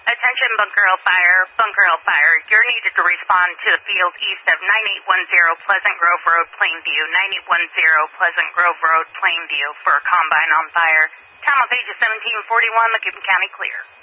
Attention, Bunker Hill Fire. Bunker Hill Fire. You're needed to respond to the field east of 9810 Pleasant Grove Road, Plainview. 9810 Pleasant Grove Road, Plainview for a combine on fire. Time of page is 1741. McCubbin County clear.